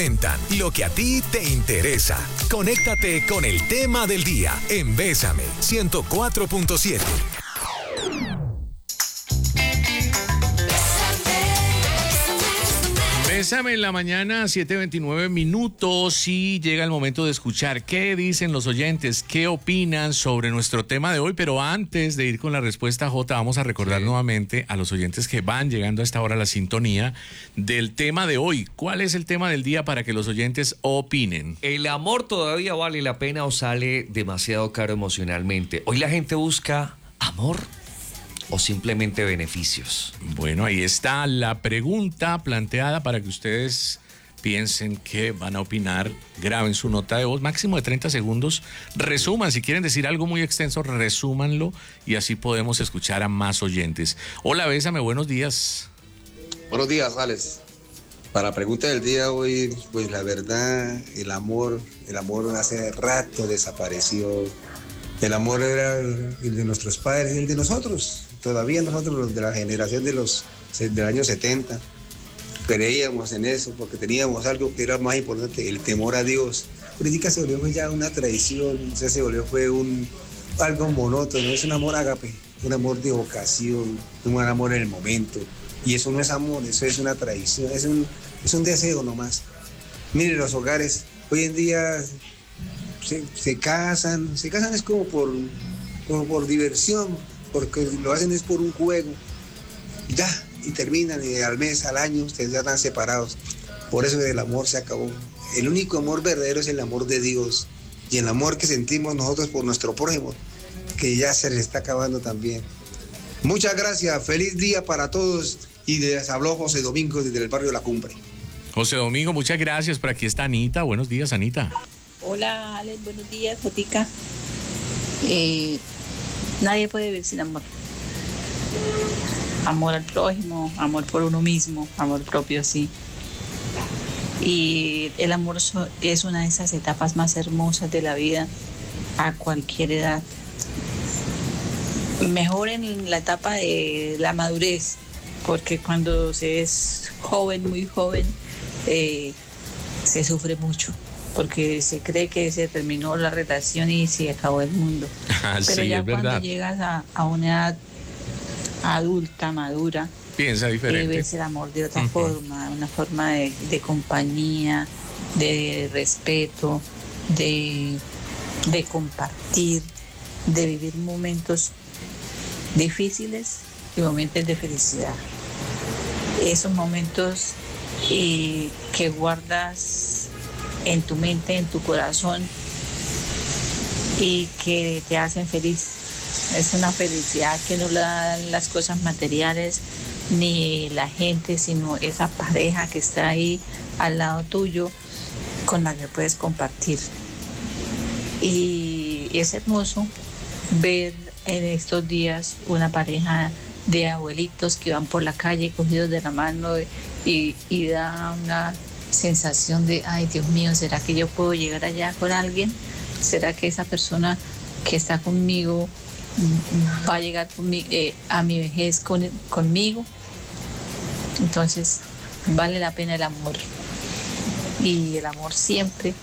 Lo que a ti te interesa. Conéctate con el tema del día en Bésame 104.7. Bésame en la mañana, 7:29 minutos, y llega el momento de escuchar qué dicen los oyentes, qué opinan sobre nuestro tema de hoy. Pero antes de ir con la respuesta, Jota, vamos a recordar nuevamente a los oyentes que van llegando a esta hora a la sintonía del tema de hoy. ¿Cuál es el tema del día para que los oyentes opinen? ¿El amor todavía vale la pena o sale demasiado caro emocionalmente? Hoy la gente busca amor o simplemente beneficios. Bueno, ahí está la pregunta planteada para que ustedes piensen qué van a opinar. Graben su nota de voz, máximo de 30 segundos. Resuman, si quieren decir algo muy extenso, resúmanlo y así podemos escuchar a más oyentes. Hola, Bésame, buenos días. Buenos días, Alex. Para la pregunta del día hoy, pues la verdad, el amor hace rato desapareció. El amor era el de nuestros padres y el de nosotros. Todavía nosotros, los de la generación del año 70, creíamos en eso porque teníamos algo que era más importante, el temor a Dios. Ahorita se volvió ya una tradición, se volvió algo monótono. Es un amor ágape, un amor de vocación, un amor en el momento. Y eso no es amor, eso es una tradición, es un deseo nomás. Miren, los hogares hoy en día se casan es como por diversión, porque lo hacen es por un juego, y terminan, y al mes, al año, ustedes ya están separados. Por eso el amor se acabó. El único amor verdadero es el amor de Dios, y el amor que sentimos nosotros por nuestro prójimo, que ya se les está acabando también. Muchas gracias, feliz día para todos, y les habló José Domingo desde el barrio La Cumbre. José Domingo, muchas gracias. Por aquí está Anita. Buenos días, Anita. Hola, Alex, buenos días, Jotica. Nadie puede vivir sin amor. Amor al prójimo, amor por uno mismo, amor propio, sí. Y el amor es una de esas etapas más hermosas de la vida a cualquier edad. Mejor en la etapa de la madurez, porque cuando se es joven, muy joven, se sufre mucho, porque se cree que se terminó la relación y se acabó el mundo. Pero sí, ya es cuando verdad. llegas a una edad adulta, madura, Piensa diferente. ves el amor de otra forma, una forma de compañía, de respeto, de compartir, de vivir momentos difíciles y momentos de felicidad. Esos momentos que guardas en tu mente, en tu corazón, y que te hacen feliz. Es una felicidad que no la dan las cosas materiales ni la gente, sino esa pareja que está ahí al lado tuyo, con la que puedes compartir. Y es hermoso ver en estos días una pareja de abuelitos que van por la calle cogidos de la mano, y da una sensación de, ay, Dios mío, ¿será que yo puedo llegar allá con alguien? ¿Será que esa persona que está conmigo va a llegar a mi vejez conmigo? Entonces vale la pena el amor, y el amor siempre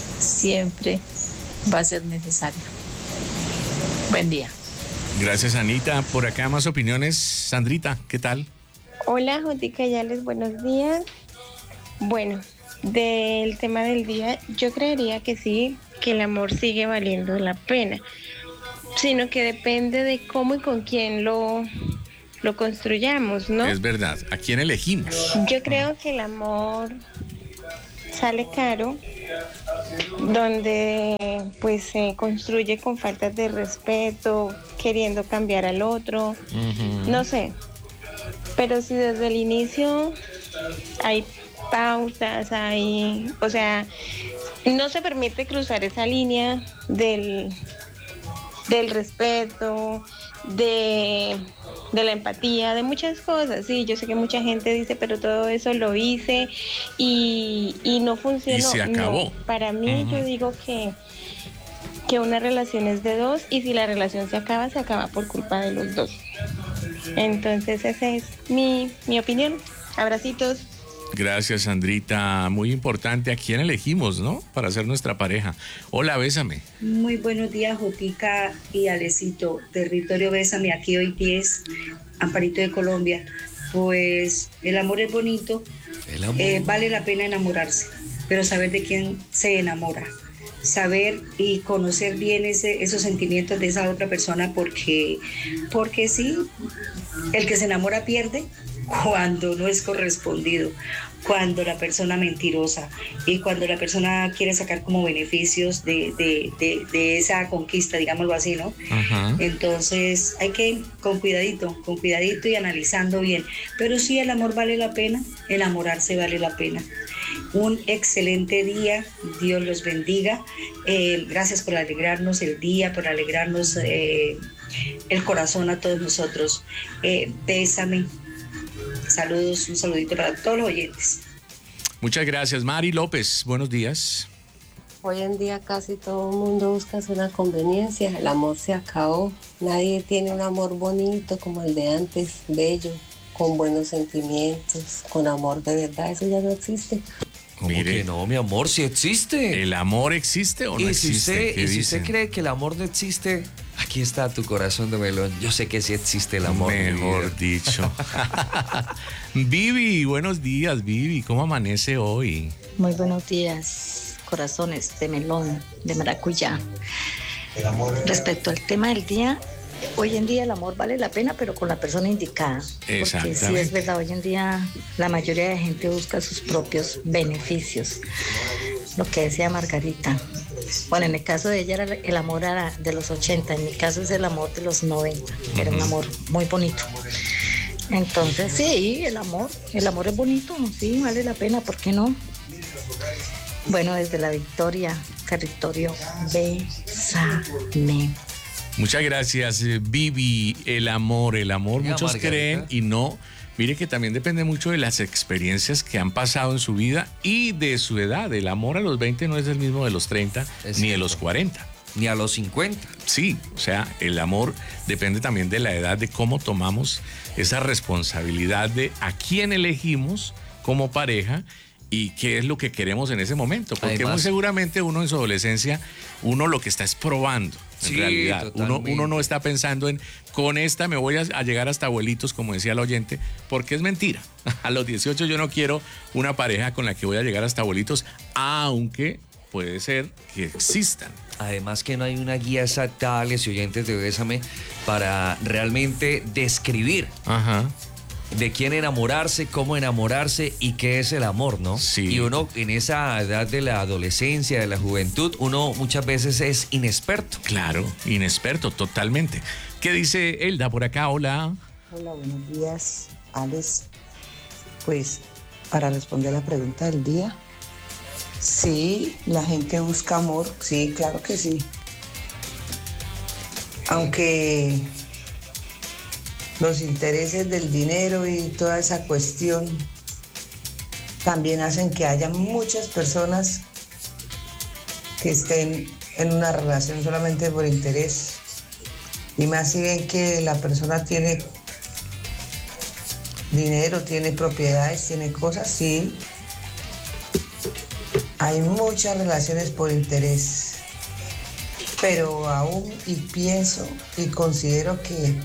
va a ser necesario. Buen día. Gracias, Anita. Por acá más opiniones. Sandrita, ¿qué tal? Hola, Jotica Yales, buenos días. Bueno, del tema del día, yo creería que sí, que el amor sigue valiendo la pena, sino que depende de cómo y con quién lo construyamos, ¿no? Es verdad. ¿A quién elegimos? Yo creo que el amor sale caro donde pues se construye con faltas de respeto, queriendo cambiar al otro, no sé. Pero si desde el inicio hay pausas, o sea, no se permite cruzar esa línea del respeto, de la empatía, de muchas cosas. Sí, yo sé que mucha gente dice, pero todo eso lo hice y no funcionó. Y se acabó. No, para mí yo digo que una relación es de dos, y si la relación se acaba por culpa de los dos. Entonces esa es mi opinión. Abracitos. Gracias, Sandrita. Muy importante a quién elegimos, ¿no? Para ser nuestra pareja. Hola, bésame. Muy buenos días, Jotica y Alecito. Territorio Bésame, aquí hoy 10, Amparito de Colombia. Pues el amor es bonito, El amor. vale la pena enamorarse, pero saber de quién se enamora. Saber y conocer bien esos sentimientos de esa otra persona, porque sí, el que se enamora pierde cuando no es correspondido, cuando la persona mentirosa y cuando la persona quiere sacar como beneficios de esa conquista, digámoslo así, ¿no? Ajá. Entonces hay que ir con cuidadito y analizando bien. Pero sí, el amor vale la pena, enamorarse vale la pena. Un excelente día, Dios los bendiga. Gracias por alegrarnos el día, por alegrarnos el corazón a todos nosotros. Bésame. Saludos, un saludito para todos los oyentes. Muchas gracias, Mari López. Buenos días. Hoy en día casi todo el mundo busca una conveniencia, el amor se acabó, nadie tiene un amor bonito como el de antes, bello, con buenos sentimientos, con amor de verdad, eso ya no existe. ¿Cómo Mire. que no, mi amor? Si existe. ¿El amor existe o no Y si existe? usted, ¿Qué y si dicen? usted cree que el amor no existe, aquí está tu corazón de melón. Yo sé que sí existe el amor. mi Mejor vida. dicho. Vivi, buenos días, Vivi. ¿Cómo amanece hoy? Muy buenos días, corazones de melón, de maracuyá. Respecto al tema del día, hoy en día el amor vale la pena, pero con la persona indicada. Porque sí Exactamente. es verdad, hoy en día la mayoría de gente busca sus propios beneficios. Lo que decía Margarita. Bueno, en el caso de ella era el amor era de los 80, en mi caso es el amor de los 90, era un amor muy bonito. Entonces sí, el amor es bonito, sí, vale la pena, ¿por qué no? Bueno, desde la Victoria, territorio, bésame. Muchas gracias, Vivi. El amor, Oiga, muchos Margarita. creen y no. Mire que también depende mucho de las experiencias que han pasado en su vida y de su edad. El amor a los 20 no es el mismo de los 30 Es ni de cierto. los 40. Ni a los 50. Sí, o sea, el amor depende también de la edad, de cómo tomamos esa responsabilidad de a quién elegimos como pareja y qué es lo que queremos en ese momento. Porque Además- muy seguramente uno en su adolescencia, uno lo que está es probando, en Sí, realidad. totalmente. Uno no está pensando en, con esta me voy a llegar hasta abuelitos, como decía el oyente, porque es mentira. A los 18 yo no quiero una pareja con la que voy a llegar hasta abuelitos, aunque puede ser que existan. Además que no hay una guía exacta, Alex y oyentes de Bésame, para realmente describir Ajá. de quién enamorarse, cómo enamorarse y qué es el amor, ¿no? Sí. Y uno en esa edad de la adolescencia, de la juventud, uno muchas veces es inexperto. Claro, inexperto, totalmente. ¿Qué dice Elda por acá? Hola. Hola, buenos días, Alex. Pues para responder a la pregunta del día, sí, la gente busca amor, sí, claro que sí. Aunque los intereses del dinero y toda esa cuestión también hacen que haya muchas personas que estén en una relación solamente por interés. Y más si ven que la persona tiene dinero, tiene propiedades, tiene cosas, sí. Hay muchas relaciones por interés. Pero aún y pienso y considero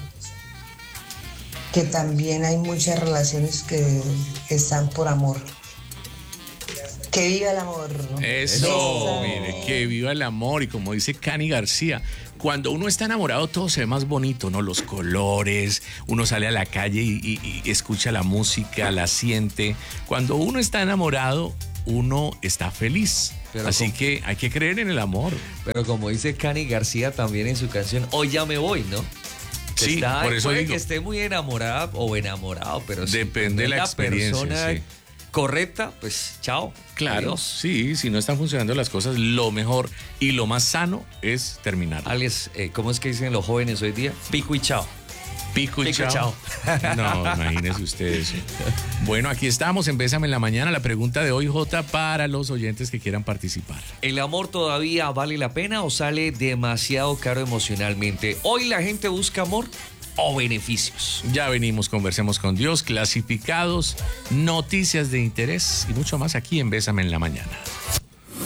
que también hay muchas relaciones que están por amor. ¡Que viva el amor! Eso, mire, que viva el amor. Y como dice Cani García, cuando uno está enamorado todo se ve más bonito, ¿no? Los colores, uno sale a la calle y escucha la música, la siente. Cuando uno está enamorado, uno está feliz. Pero Así que hay que creer en el amor. Pero como dice Cani García también en su canción, Hoy ya me voy, ¿no? Que Sí, por eso puede digo. que esté muy enamorada o enamorado, pero si Depende de no la es experiencia, persona sí. correcta, pues chao. Claro, Adiós. sí, si no están funcionando las cosas, lo mejor y lo más sano es terminar. Alex, ¿cómo es que dicen los jóvenes hoy día? Pico y chao. Pico y Pico y chao. No, imagínese usted eso. Bueno, aquí estamos en Bésame en la Mañana. La pregunta de hoy, Jota, para los oyentes que quieran participar. ¿El amor todavía vale la pena o sale demasiado caro emocionalmente? Hoy la gente busca amor, o beneficios. Ya venimos, conversemos con Dios, clasificados, noticias de interés y mucho más aquí en Bésame en la Mañana.